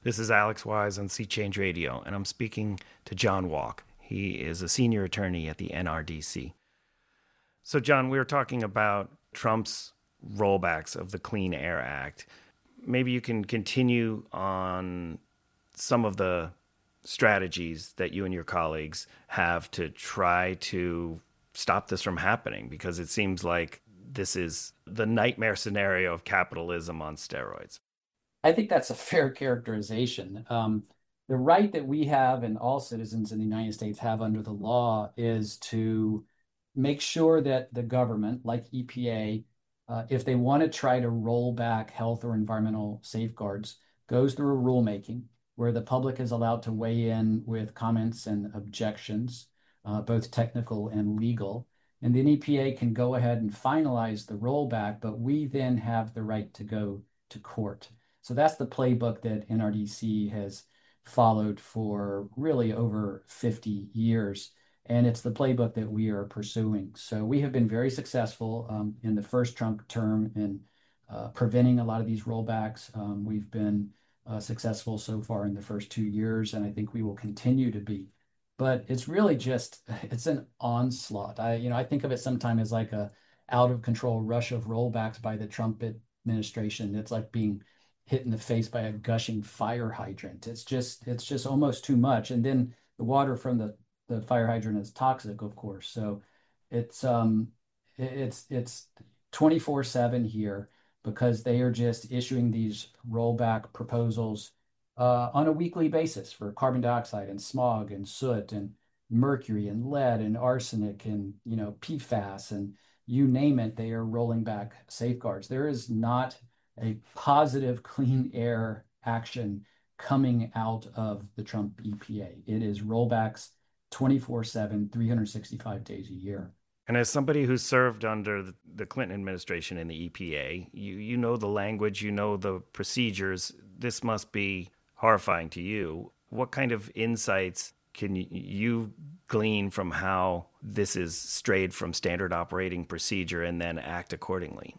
This is Alex Wise on Sea Change Radio, and I'm speaking to John Walk. He is a senior attorney at the NRDC. So, John, we were talking about Trump's rollbacks of the Clean Air Act. Maybe you can continue on some of the strategies that you and your colleagues have to try to stop this from happening, because it seems like this is the nightmare scenario of capitalism on steroids. I think that's a fair characterization. The right that we have and all citizens in the United States have under the law is to make sure that the government, like EPA, if they want to try to roll back health or environmental safeguards, goes through a rulemaking where the public is allowed to weigh in with comments and objections, both technical and legal. And then EPA can go ahead and finalize the rollback, but we then have the right to go to court. So that's the playbook that NRDC has followed for really over 50 years. And it's the playbook that we are pursuing. So we have been very successful in the first Trump term in preventing a lot of these rollbacks. We've been successful so far in the first 2 years, and I think we will continue to be. But it's really just it's an onslaught. I think of it sometimes as like a out of control rush of rollbacks by the Trump administration. It's like being hit in the face by a gushing fire hydrant. It's just almost too much. And then the water from the fire hydrant is toxic, of course. So it's it's 24/7 here because they are just issuing these rollback proposals on a weekly basis for carbon dioxide and smog and soot and mercury and lead and arsenic and PFAS and you name it, they are rolling back safeguards. There is not a positive clean air action coming out of the Trump EPA. It is rollbacks 24/7, 365 days a year. And as somebody who served under the Clinton administration in the EPA, you know the language, you know the procedures. This must be horrifying to you. What kind of insights can you glean from how this is strayed from standard operating procedure and then act accordingly?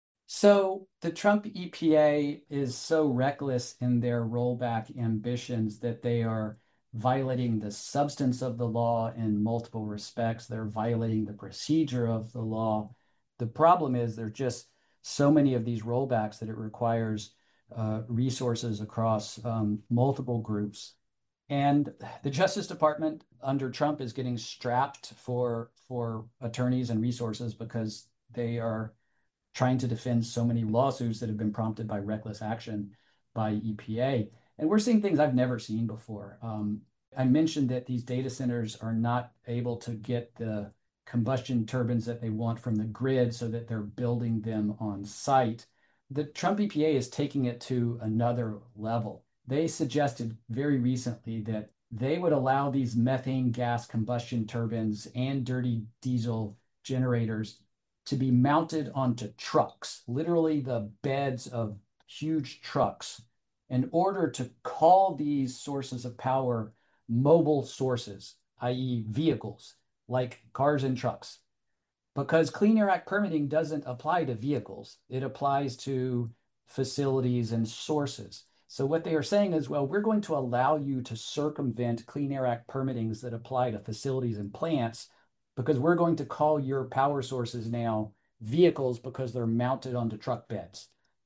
So the Trump EPA is so reckless in their rollback ambitions that they are violating the substance of the law in multiple respects. They're violating the procedure of the law. The problem is there are just so many of these rollbacks that it requires resources across multiple groups. And the Justice Department under Trump is getting strapped for attorneys and resources because they are trying to defend so many lawsuits that have been prompted by reckless action by EPA. And we're seeing things I've never seen before. I mentioned that these data centers are not able to get the combustion turbines that they want from the grid so that they're building them on site. The Trump EPA is taking it to another level. They suggested very recently that they would allow these methane gas combustion turbines and dirty diesel generators to be mounted onto trucks, literally the beds of huge trucks, in order to call these sources of power mobile sources, i.e., vehicles like cars and trucks. Because Clean Air Act permitting doesn't apply to vehicles, it applies to facilities and sources. So what they are saying is, well, we're going to allow you to circumvent Clean Air Act permittings that apply to facilities and plants because we're going to call your power sources now vehicles because they're mounted onto truck beds.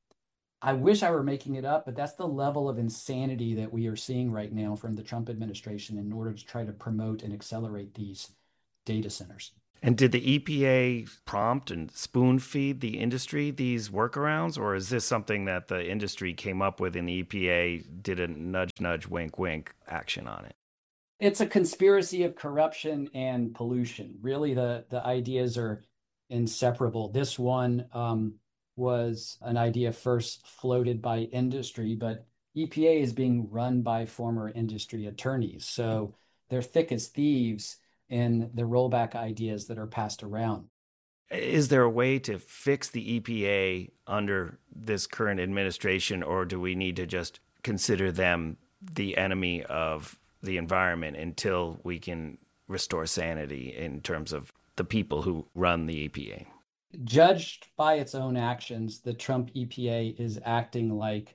I wish I were making it up, but that's the level of insanity that we are seeing right now from the Trump administration in order to try to promote and accelerate these data centers. And did the EPA prompt and spoon feed the industry these workarounds, or is this something that the industry came up with and the EPA did a nudge, nudge, wink, wink action on it? It's a conspiracy of corruption and pollution. Really, the ideas are inseparable. This one was an idea first floated by industry, but EPA is being run by former industry attorneys. So they're thick as thieves in the rollback ideas that are passed around. Is there a way to fix the EPA under this current administration, or do we need to just consider them the enemy of the environment until we can restore sanity in terms of the people who run the EPA? Judged by its own actions, the Trump EPA is acting like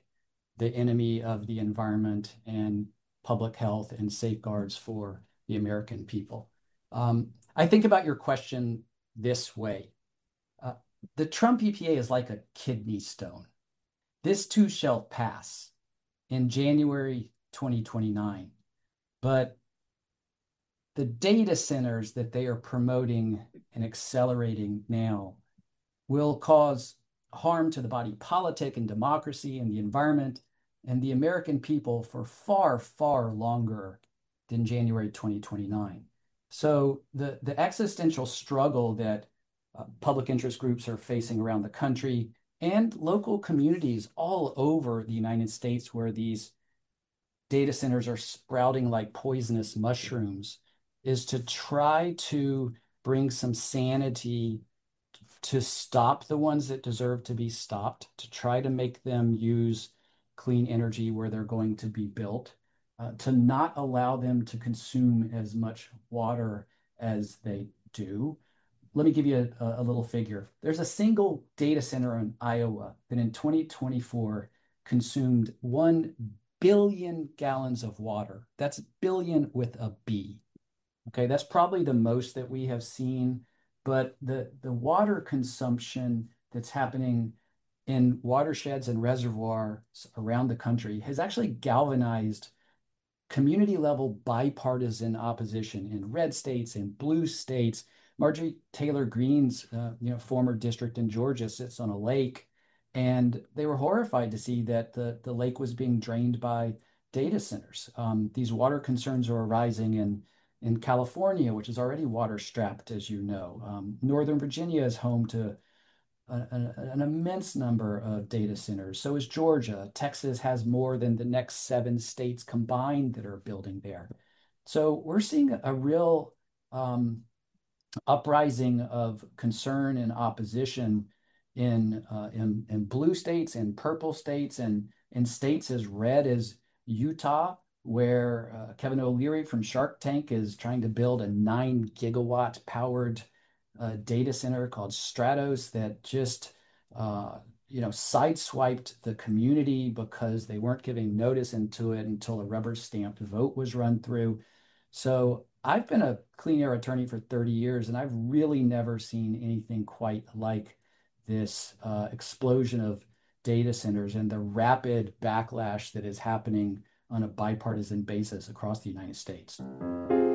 the enemy of the environment and public health and safeguards for the American people. I think about your question this way. Uh, the Trump EPA is like a kidney stone. This too shall pass in January 2029. But the data centers that they are promoting and accelerating now will cause harm to the body politic and democracy and the environment and the American people for far, far longer than January 2029. So the existential struggle that public interest groups are facing around the country and local communities all over the United States where these data centers are sprouting like poisonous mushrooms is to try to bring some sanity to stop the ones that deserve to be stopped, to try to make them use clean energy where they're going to be built, to not allow them to consume as much water as they do. Let me give you a little figure. There's a single data center in Iowa that in 2024 consumed 1 billion gallons of water. That's billion with a B. Okay, that's probably the most that we have seen, but the water consumption that's happening in watersheds and reservoirs around the country has actually galvanized community level bipartisan opposition in red states and blue states. Marjorie Taylor Greene's former district in Georgia sits on a lake, and they were horrified to see that the lake was being drained by data centers. These water concerns are arising in California, which is already water strapped, as you know. Northern Virginia is home to an immense number of data centers. So is Georgia. Texas has more than the next 7 states combined that are building there. So we're seeing a real uprising of concern and opposition in blue states and purple states and in states as red as Utah, where Kevin O'Leary from Shark Tank is trying to build a 9 gigawatt powered data center called Stratos that just sideswiped the community because they weren't giving notice into it until a rubber stamped vote was run through. So I've been a clean air attorney for 30 years, and I've really never seen anything quite like this explosion of data centers and the rapid backlash that is happening on a bipartisan basis across the United States.